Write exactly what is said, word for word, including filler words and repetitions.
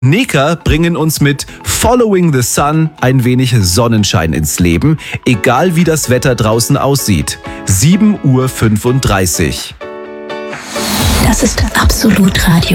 Neker bringen uns mit Following the Sun ein wenig Sonnenschein ins Leben, egal wie das Wetter draußen aussieht. sieben Uhr fünfunddreißig. Das ist Absolut Radio.